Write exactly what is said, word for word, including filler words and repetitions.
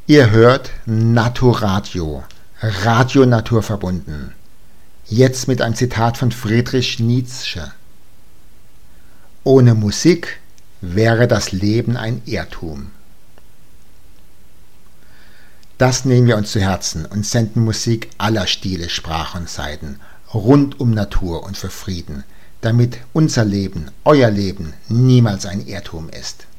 Ihr hört Naturadio, Radio naturverbunden. Jetzt mit einem Zitat von Friedrich Nietzsche. Ohne Musik wäre das Leben ein Irrtum. Das nehmen wir uns zu Herzen und senden Musik aller Stile, Sprachen und Seiten rund um Natur und für Frieden, damit unser Leben, euer Leben niemals ein Irrtum ist.